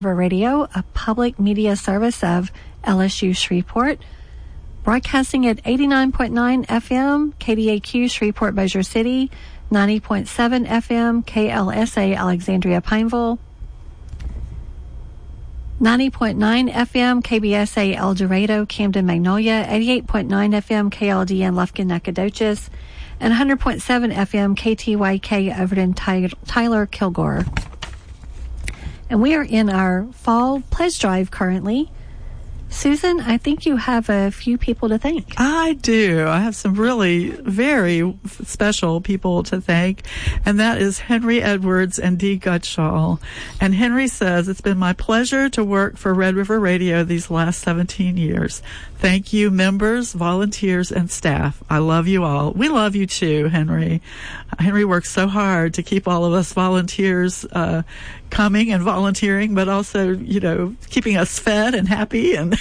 Radio, a public media service of LSU Shreveport, broadcasting at 89.9 FM, KDAQ Shreveport Bossier City, 90.7 FM, KLSA Alexandria Pineville, 90.9 FM, KBSA El Dorado, Camden Magnolia, 88.9 FM, KLDN Lufkin Nacogdoches, and 100.7 FM, KTYK Overton Tyler Kilgore. And we are in our fall pledge drive currently. Susan, I think you have a few people to thank. I do. I have some really very special people to thank, and that is Henry Edwards and Dee Gutschall. And Henry says, it's been my pleasure to work for Red River Radio these last 17 years. Thank you, members, volunteers, and staff. I love you all. We love you too, Henry. Henry works so hard to keep all of us volunteers coming and volunteering, but also, keeping us fed and happy and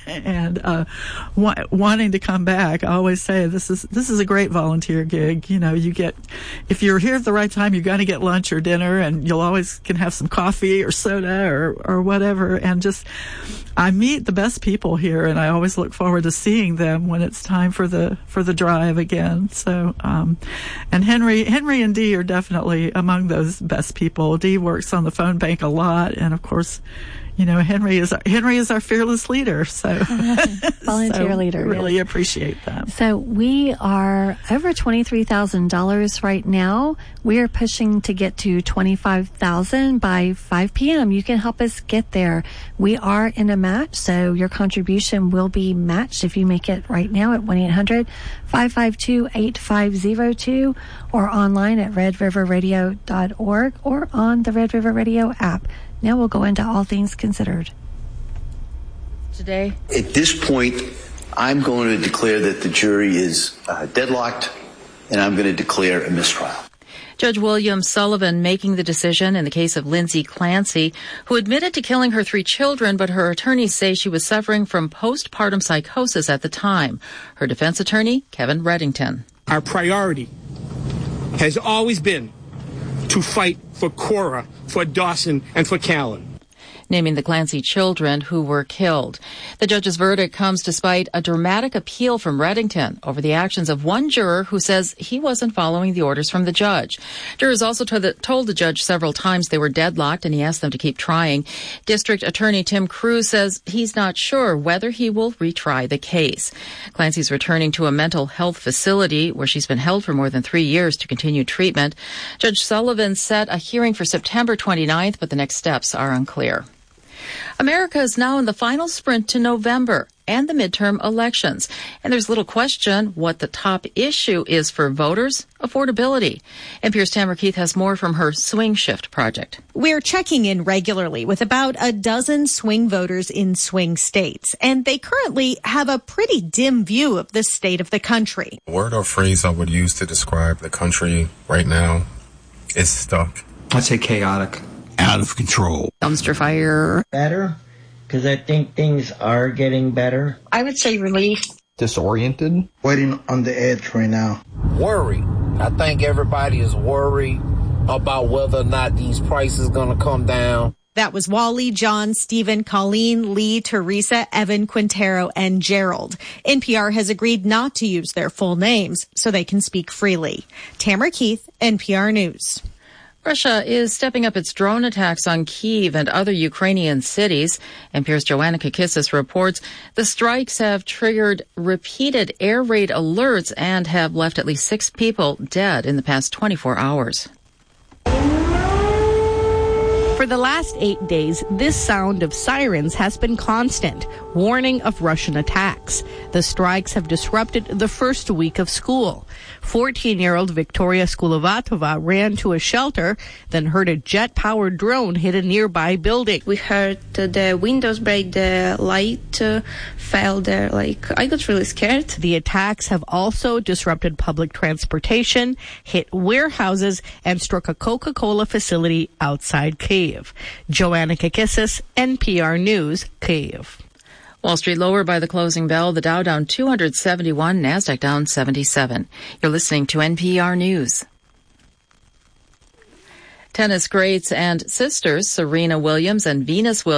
wanting to come back. I always say this is a great volunteer gig. You get, if you're here at the right time, you're going to get lunch or dinner, and you'll always can have some coffee or soda or whatever. And I meet the best people here, and I always look forward to seeing them when it's time for the drive again. So, and Henry and Dee are definitely among those best people. Dee works on the phone bank a lot, and of course, Henry is our fearless leader. So volunteer leader. Really appreciate that. So we are over $23,000 right now. We are pushing to get to $25,000 by 5 p.m. You can help us get there. We are in a match, so your contribution will be matched if you make it right now at 1-800-552-8502 or online at redriverradio.org or on the Red River Radio app. Now we'll go into all things considered. Today, at this point, I'm going to declare that the jury is deadlocked, and I'm going to declare a mistrial. Judge William Sullivan making the decision in the case of Lindsay Clancy, who admitted to killing her 3 children, but her attorneys say she was suffering from postpartum psychosis at the time. Her defense attorney, Kevin Reddington. Our priority has always been to fight for Cora, for Dawson, and for Callan. Naming the Clancy children who were killed. The judge's verdict comes despite a dramatic appeal from Reddington over the actions of one juror who says he wasn't following the orders from the judge. Jurors also told the judge several times they were deadlocked, and he asked them to keep trying. District Attorney Tim Cruz says he's not sure whether he will retry the case. Clancy's returning to a mental health facility where she's been held for more than 3 years to continue treatment. Judge Sullivan set a hearing for September 29th, but the next steps are unclear. America is now in the final sprint to November and the midterm elections. And there's little question what the top issue is for voters: affordability. NPR's Tamara Keith has more from her Swing Shift project. We're checking in regularly with about a dozen swing voters in swing states, and they currently have a pretty dim view of the state of the country. The word or phrase I would use to describe the country right now is stuck. I'd say chaotic. Out of control. Dumpster fire. Better, because I think things are getting better. I would say relief. Disoriented. Waiting on the edge right now. Worry. I think everybody is worried about whether or not these prices going to come down. That was Wally, John, Stephen, Colleen, Lee, Teresa, Evan, Quintero, and Gerald. NPR has agreed not to use their full names so they can speak freely. Tamara Keith, NPR News. Russia is stepping up its drone attacks on Kyiv and other Ukrainian cities. NPR's Joanna Kakissis reports the strikes have triggered repeated air raid alerts and have left at least 6 people dead in the past 24 hours. For the last 8 days, this sound of sirens has been constant, warning of Russian attacks. The strikes have disrupted the first week of school. 14-year-old Victoria Skulovatova ran to a shelter, then heard a jet-powered drone hit a nearby building. We heard the windows break, the light fell there. I got really scared. The attacks have also disrupted public transportation, hit warehouses, and struck a Coca-Cola facility outside Kyiv. Joanna Kakissis, NPR News, Kyiv. Wall Street lower by the closing bell. The Dow down 271, NASDAQ down 77. You're listening to NPR News. Tennis greats and sisters Serena Williams and Venus Williams